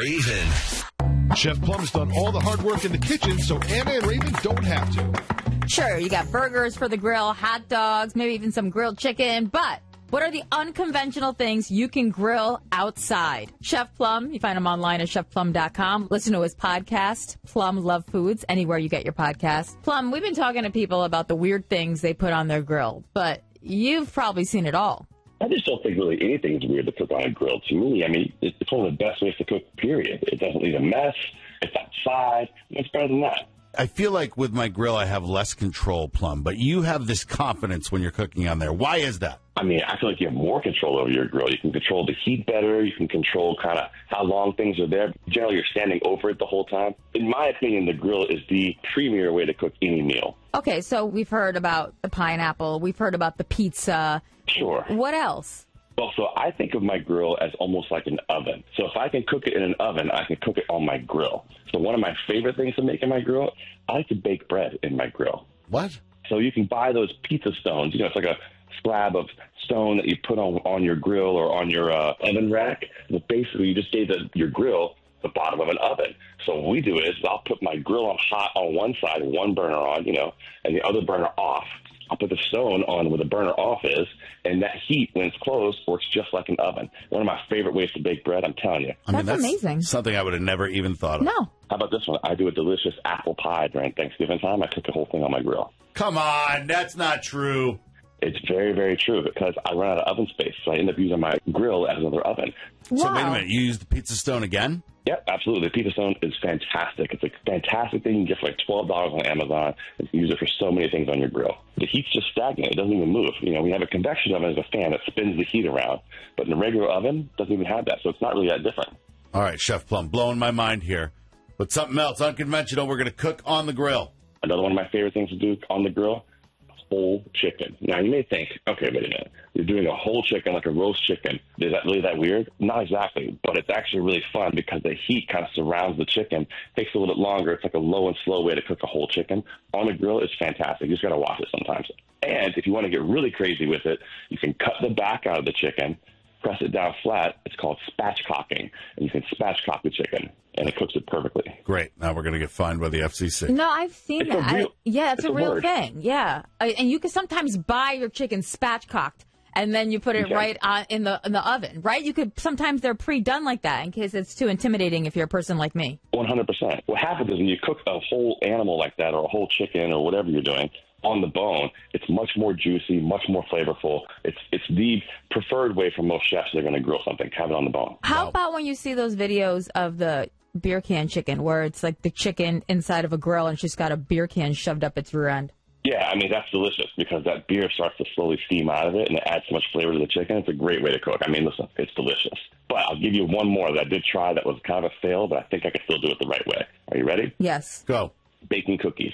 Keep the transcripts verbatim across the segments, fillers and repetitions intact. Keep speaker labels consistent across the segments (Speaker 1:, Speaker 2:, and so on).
Speaker 1: Raven.
Speaker 2: Chef Plum's done all the hard work in the kitchen, so Anna and Raven don't have to.
Speaker 3: Sure, you got burgers for the grill, hot dogs, maybe even some grilled chicken, but what are the unconventional things you can grill outside? Chef Plum, you find him online at chef plum dot com. Listen to his podcast, Plum Love Foods, anywhere you get your podcast. Plum, we've been talking to people about the weird things they put on their grill, but you've probably seen it all.
Speaker 4: I just don't think really anything's weird to cook on a grill. To me, I mean, it's one of the best ways to cook, period. It doesn't leave a mess. It's outside. What's better than that?
Speaker 5: I feel like with my grill, I have less control, Plum, but you have this confidence when you're cooking on there. Why is that?
Speaker 4: I mean, I feel like you have more control over your grill. You can control the heat better. You can control kind of how long things are there. Generally, you're standing over it the whole time. In my opinion, the grill is the premier way to cook any meal.
Speaker 3: Okay, so we've heard about the pineapple. We've heard about the pizza.
Speaker 4: Sure.
Speaker 3: What else?
Speaker 4: Well, so I think of my grill as almost like an oven. So if I can cook it in an oven, I can cook it on my grill. So one of my favorite things to make in my grill, I like to bake bread in my grill.
Speaker 5: What?
Speaker 4: So you can buy those pizza stones. You know, it's like a slab of stone that you put on on your grill or on your uh, oven rack. But basically, you just gave the, your grill the bottom of an oven. So what we do is I'll put my grill on hot on one side, one burner on, you know, and the other burner off. I'll put the stone on where the burner off is, and that heat, when it's closed, works just like an oven. One of my favorite ways to bake bread, I'm telling you.
Speaker 5: I mean,
Speaker 3: that's,
Speaker 5: that's
Speaker 3: amazing.
Speaker 5: Something I would have never even thought of.
Speaker 3: No.
Speaker 4: How about this one? I do a delicious apple pie during Thanksgiving time. I cook the whole thing on my grill.
Speaker 5: Come on, that's not true.
Speaker 4: It's very, very true because I run out of oven space, so I end up using my grill as another oven.
Speaker 3: Wow.
Speaker 5: So wait a minute, you use the pizza stone again?
Speaker 4: Yep, absolutely. The pizza stone is fantastic. It's a fantastic thing. You can get for like twelve dollars on Amazon. You can use it for so many things on your grill. The heat's just stagnant. It doesn't even move. You know, we have a convection oven as a fan that spins the heat around, but in a regular oven, it doesn't even have that, so it's not really that different.
Speaker 5: All right, Chef Plum, blowing my mind here. But something else unconventional we're going to cook on the grill.
Speaker 4: Another one of my favorite things to do on the grill, whole chicken. Now, you may think, okay, wait a minute. You're doing a whole chicken like a roast chicken. Is that really that weird? Not exactly, but it's actually really fun because the heat kind of surrounds the chicken. It takes a little bit longer. It's like a low and slow way to cook a whole chicken. On the grill, it's fantastic. You just got to watch it sometimes. And if you want to get really crazy with it, you can cut the back out of the chicken, press it down flat. It's called spatchcocking, and you can spatchcock the chicken, and it cooks it perfectly.
Speaker 5: Great. Now we're going to get fined by the F C C.
Speaker 3: No, I've seen
Speaker 4: It's
Speaker 3: that.
Speaker 4: a real-
Speaker 3: I, yeah, it's,
Speaker 4: it's
Speaker 3: a,
Speaker 4: a
Speaker 3: real
Speaker 4: word.
Speaker 3: thing. Yeah, I, and you can sometimes buy your chicken spatchcocked, and then you put it
Speaker 4: Okay.
Speaker 3: right on, in the in the oven. Right? You could sometimes they're pre-done like that in case it's too intimidating if you're a person like me.
Speaker 4: one hundred percent. What happens is when you cook a whole animal like that or a whole chicken or whatever you're doing on the bone, it's much more juicy, much more flavorful. It's it's the preferred way for most chefs that are going to grill something, have it on the bone.
Speaker 3: How
Speaker 5: Wow.
Speaker 3: about when you see those videos of the beer can chicken where it's like the chicken inside of a grill and she's got a beer can shoved up its rear end?
Speaker 4: Yeah, I mean, that's delicious because that beer starts to slowly steam out of it and it adds so much flavor to the chicken. It's a great way to cook. I mean, listen, it's delicious. But I'll give you one more that I did try that was kind of a fail, but I think I can still do it the right way. Are you ready?
Speaker 3: Yes.
Speaker 5: Go.
Speaker 4: Baking cookies.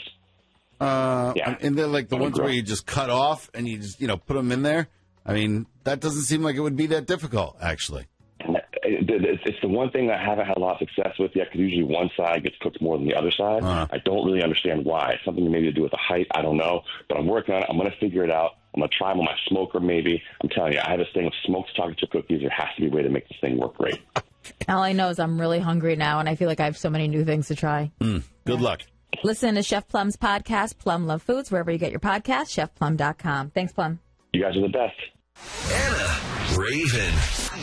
Speaker 5: Uh,
Speaker 4: Yeah.
Speaker 5: And then like the
Speaker 4: On the
Speaker 5: ones where
Speaker 4: grill.
Speaker 5: you just cut off and you just, you know, put them in there. I mean, that doesn't seem like it would be that difficult, actually.
Speaker 4: And that- it- It's it's the one thing that I haven't had a lot of success with yet because usually one side gets cooked more than the other side.
Speaker 5: Uh-huh.
Speaker 4: I don't really understand why. It's something maybe to do with the height. I don't know. But I'm working on it. I'm going to figure it out. I'm going to try them on my smoker maybe. I'm telling you, I have this thing of smoked chocolate chip cookies. There has to be a way to make this thing work great.
Speaker 3: All I know is I'm really hungry now, and I feel like I have so many new things to try.
Speaker 5: Mm, good luck.
Speaker 3: Listen to Chef Plum's podcast, Plum Love Foods, wherever you get your podcast, chef plum dot com. Thanks, Plum.
Speaker 4: You guys are the best.
Speaker 1: Anna, Raven,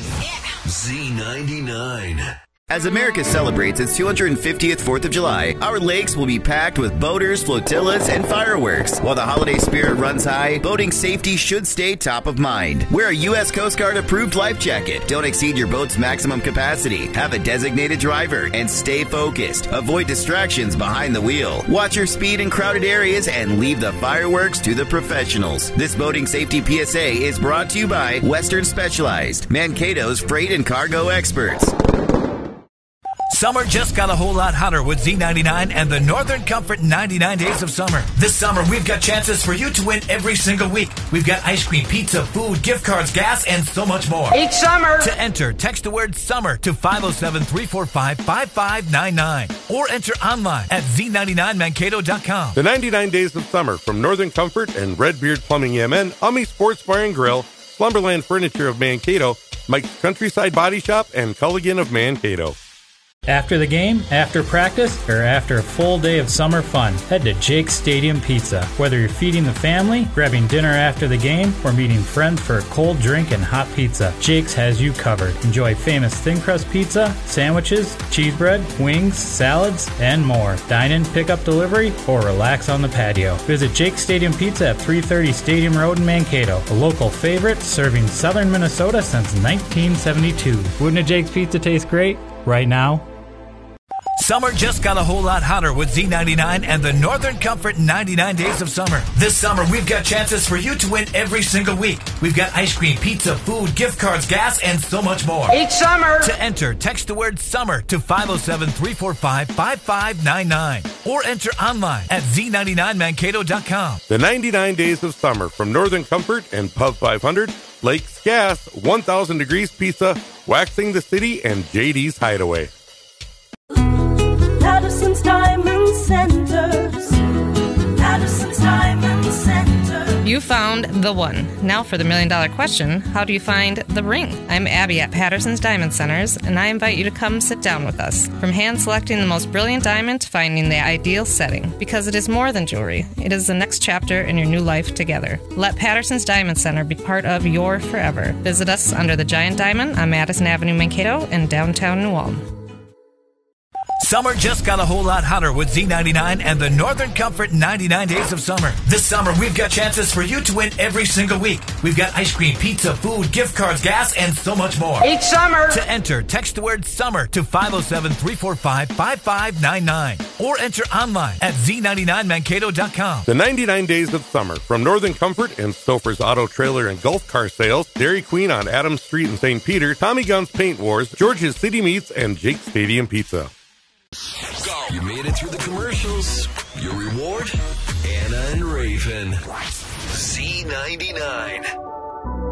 Speaker 1: Z ninety-nine.
Speaker 6: As America celebrates its two hundred fiftieth fourth of July, our lakes will be packed with boaters, flotillas, and fireworks. While the holiday spirit runs high, boating safety should stay top of mind. Wear a U S Coast Guard approved life jacket. Don't exceed your boat's maximum capacity. Have a designated driver and stay focused. Avoid distractions behind the wheel. Watch your speed in crowded areas and leave the fireworks to the professionals. This boating safety P S A is brought to you by Western Specialized, Mankato's freight and cargo experts.
Speaker 7: Summer just got a whole lot hotter with Z ninety-nine and the Northern Comfort ninety-nine Days of Summer. This summer, we've got chances for you to win every single week. We've got ice cream, pizza, food, gift cards, gas, and so much more.
Speaker 8: Each summer!
Speaker 7: To enter, text the word SUMMER to five oh seven, three four five, five five nine nine or enter online at Z ninety-nine Mankato dot com.
Speaker 9: The ninety-nine Days of Summer from Northern Comfort and Redbeard Plumbing E M N, Ummy Sports Bar and Grill, Slumberland Furniture of Mankato, Mike's Countryside Body Shop, and Culligan of Mankato.
Speaker 8: After the game, after practice, or after a full day of summer fun, head to Jake's Stadium Pizza. Whether you're feeding the family, grabbing dinner after the game, or meeting friends for a cold drink and hot pizza, Jake's has you covered. Enjoy famous thin crust pizza, sandwiches, cheese bread, wings, salads, and more. Dine in, pick up delivery, or relax on the patio. Visit Jake's Stadium Pizza at three thirty Stadium Road in Mankato, a local favorite serving southern Minnesota since nineteen seventy-two. Wouldn't a Jake's Pizza taste great? Right now?
Speaker 7: Summer just got a whole lot hotter with Z ninety-nine and the Northern Comfort ninety-nine Days of Summer. This summer, we've got chances for you to win every single week. We've got ice cream, pizza, food, gift cards, gas, and so much more.
Speaker 10: Each summer!
Speaker 7: To enter, text the word SUMMER to five oh seven, three four five, five five nine nine or enter online at z ninety-nine mankato dot com.
Speaker 9: The ninety-nine Days of Summer from Northern Comfort and Pub five hundred, Lakes Gas, one thousand Degrees Pizza, Waxing the City, and J D's Hideaway.
Speaker 11: Patterson's Diamond Centers. Patterson's Diamond Center.
Speaker 12: You found the one. Now for the million dollar question, how do you find the ring? I'm Abby at Patterson's Diamond Centers, and I invite you to come sit down with us. From hand selecting the most brilliant diamond to finding the ideal setting. Because it is more than jewelry. It is the next chapter in your new life together. Let Patterson's Diamond Center be part of your forever. Visit us under the Giant Diamond on Madison Avenue, Mankato, in downtown New Ulm.
Speaker 7: Summer just got a whole lot hotter with Z ninety-nine and the Northern Comfort ninety-nine Days of Summer. This summer, we've got chances for you to win every single week. We've got ice cream, pizza, food, gift cards, gas, and so much more.
Speaker 10: Each summer!
Speaker 7: To enter, text the word SUMMER to five oh seven, three four five, five five nine nine or enter online at z ninety-nine mankato dot com.
Speaker 9: The ninety-nine Days of Summer from Northern Comfort and Stouffer's Auto Trailer and Golf Car Sales, Dairy Queen on Adams Street in Saint Peter, Tommy Gunn's Paint Wars, George's City Meats, and Jake's Stadium Pizza.
Speaker 1: You made it through the commercials. Your reward? Anna and Raven. Z ninety-nine.